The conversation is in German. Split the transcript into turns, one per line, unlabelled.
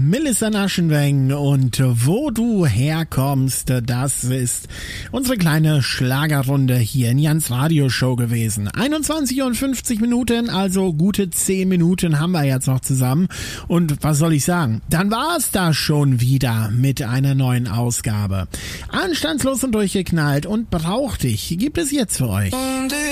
Melissa Naschenweng und Wo du herkommst, das ist unsere kleine Schlagerrunde hier in Jans Radioshow gewesen. 21:50, also gute 10 Minuten haben wir jetzt noch zusammen. Und was soll ich sagen? Dann war es da schon wieder mit einer neuen Ausgabe. Anstandslos und durchgeknallt und braucht dich gibt es jetzt für euch.